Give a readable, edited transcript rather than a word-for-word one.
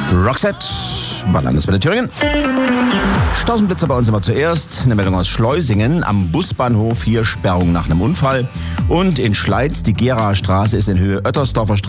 Roxette bei Landeswelle Thüringen. Stausenblitzer bei uns immer zuerst. Eine Meldung aus Schleusingen. Am Busbahnhof hier Sperrung nach einem Unfall. Und in Schleiz, die Geraer Straße ist in Höhe Oettersdorfer Straße